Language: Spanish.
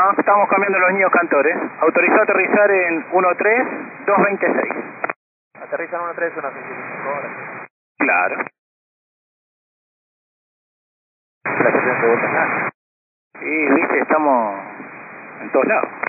estamos cambiando los niños cantores. Autorizado a aterrizar en 13226. Aterriza en 13165, horas. Claro. Gracias de vuelta acá. Y viste, estamos en todos lados.